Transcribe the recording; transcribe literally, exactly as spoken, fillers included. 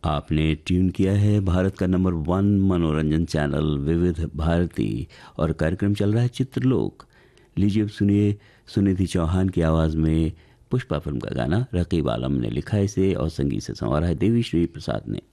आपने ट्यून किया है भारत का नंबर वन मनोरंजन चैनल विविध भारती और कार्यक्रम चल रहा है चित्रलोक। लीजिए अब सुनिए सुनिधि चौहान की आवाज़ में पुष्पा फिल्म का गाना। रकीब आलम ने लिखा इसे और संगीत से संवारा है देवी श्री प्रसाद ने।